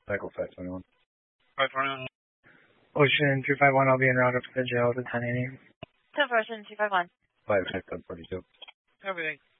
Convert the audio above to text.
Michael 521. 521. Ocean 251, I'll be en route up to the jail at 10 a.m. 10 for Ocean 251. 5 1042. Everything.